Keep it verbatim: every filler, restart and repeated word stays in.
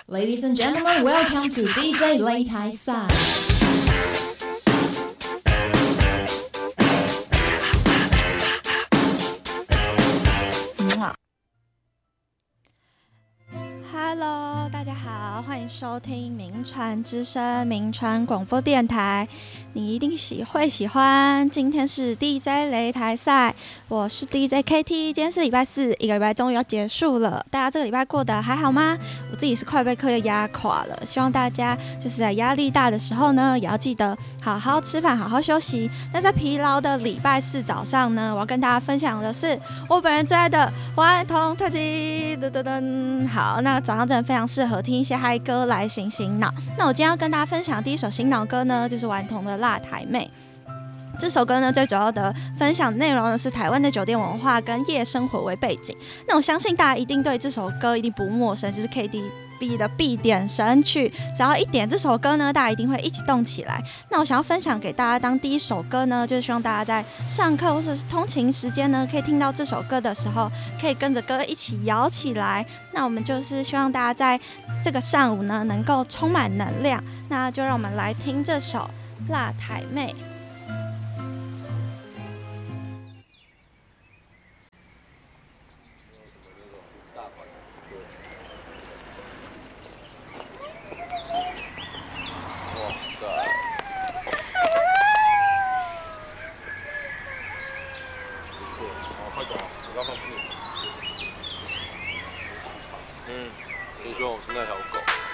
Ladies and gentlemen, welcome to D J 擂台赛。 Hello， 大家好，欢迎收听名传之声名传广播电台。你一定喜会喜欢。今天是 D J 擂台赛，我是 D J K T。今天是礼拜四，一个礼拜终于要结束了。大家这个礼拜过得还好吗？我自己是快被课业压垮了，希望大家就是在压力大的时候呢，也要记得好好吃饭，好好休息。那在疲劳的礼拜四早上呢，我要跟大家分享的是我本人最爱的顽童特辑。噔噔噔，好，那早上真的非常适合听一些嗨歌来醒醒脑。那我今天要跟大家分享的第一首醒脑歌呢，就是顽童的《辣台妹》。这首歌呢，最主要的分享内容呢是台湾的酒店文化跟夜生活为背景。那我相信大家一定对这首歌一定不陌生，就是 K T V 的必点神曲。只要一点这首歌呢，大家一定会一起动起来。那我想要分享给大家当第一首歌呢，就是希望大家在上课或是通勤时间呢，可以听到这首歌的时候，可以跟着歌一起摇起来。那我们就是希望大家在这个上午呢，能够充满能量。那就让我们来听这首《辣台妹》。 嗯，听说我是那条狗。